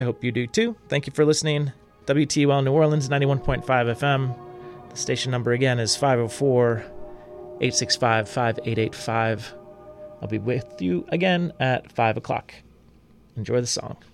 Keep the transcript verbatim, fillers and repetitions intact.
I hope you do too. Thank you for listening. W T U L New Orleans, ninety-one point five F M. The station number again is five oh four, eight six five, five eight eight five. I'll be with you again at five o'clock. Enjoy the song.